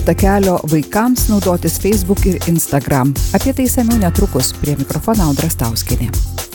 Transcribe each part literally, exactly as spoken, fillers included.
užkirsta kelio vaikams naudotis Facebook ir Instagram. Apie tai išsamiau netrukus. Prie mikrofono Audra Stauskienė.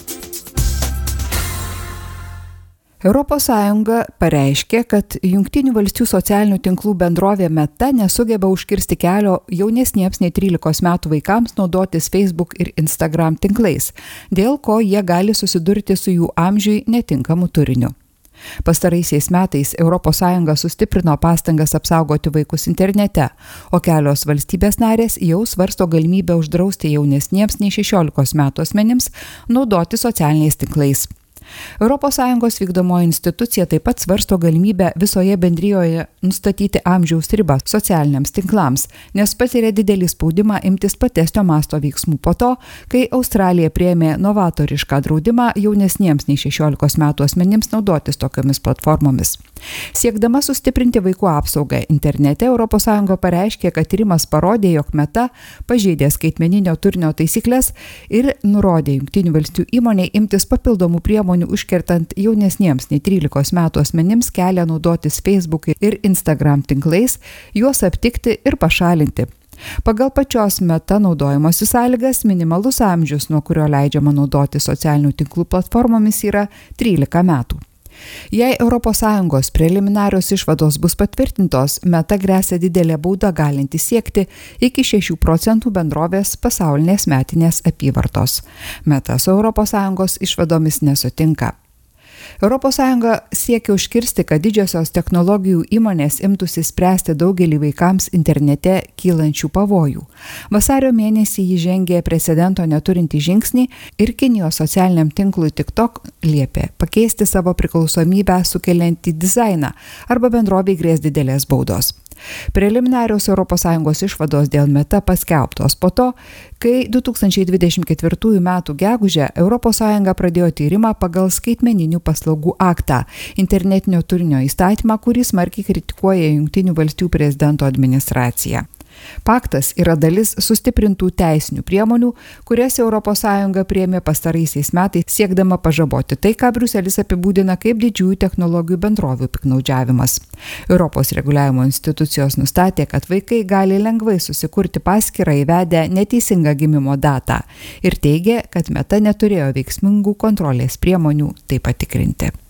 Europos Sąjunga pareiškė, kad Jungtinių valstijų socialinių tinklų bendrovė Meta nesugeba užkirsti kelio jaunesniems nei trylikos metų vaikams naudotis Facebook ir Instagram tinklais, dėl ko jie gali susidurti su jų amžiui netinkamu turiniu. Pastaraisiais metais Europos Sąjunga sustiprino pastangas apsaugoti vaikus internete, o kelios valstybės narės jau svarsto galimybę uždrausti jaunesniems nei šešiolikos metų asmenims naudoti socialiniais tinklais. Europos Sąjungos vykdomoji institucija taip pat svarsto galimybę visoje bendrijoje nustatyti amžiaus ribą socialiniams tinklams, nes patiria didelį spaudimą imtis platesnio masto veiksmų po to, kai Australija priėmė novatorišką draudimą jaunesniems nei šešiolikos metų asmenims naudotis tokiomis platformomis. Siekdama sustiprinti vaikų apsaugą internete, Europos Sąjunga pareiškė, kad tyrimas parodė, jog Meta pažeidė skaitmeninio turinio taisyklės ir nurodė Jungtinių valstijų įmonei imtis papildomų priemonių užkertant jaunesniems nei trylikos metų asmenims kelią naudotis Facebook ir Instagram tinklais, juos aptikti ir pašalinti. Pagal pačios Meta naudojimosi sąlygas minimalus amžius, nuo kurio leidžiama naudoti socialinių tinklų platformomis, yra trylika metų. Jei Europos Sąjungos preliminarios išvados bus patvirtintos, Meta gresia didelė bauda galinti siekti iki šešių procentų bendrovės pasaulinės metinės apyvartos. Meta su Europos Sąjungos išvadomis nesutinka. Europos Sąjunga siekia užkirsti, kad didžiosios technologijų įmonės imtųsi spręsti daugelį vaikams internete kylančių pavojų. Vasario mėnesį jį žengė precedento neturintį žingsnį ir Kinijos socialiniam tinklui TikTok liepė pakeisti savo priklausomybę sukeliantį dizainą arba bendrovei grės didelės baudos. Preliminarios Europos Sąjungos išvados dėl Meta paskelbtos po to, kai du tūkstančiai dvidešimt ketvirtųjų metų gegužę Europos Sąjunga pradėjo tyrimą pagal skaitmeninių paslaugų aktą, internetinio turinio įstatymą, kurį smarkiai kritikuoja Jungtinių valstijų prezidento administracija. Paktas yra dalis sustiprintų teisinių priemonių, kurias Europos Sąjunga priėmė pastaraisiais metais siekdama pažaboti tai, ką Briuselis apibūdina kaip didžiųjų technologijų bendrovių piktnaudžiavimas. Europos reguliavimo institucijos nustatė, kad vaikai gali lengvai susikurti paskyrą įvedę neteisingą gimimo datą ir teigė, kad Meta neturėjo veiksmingų kontrolės priemonių tai patikrinti.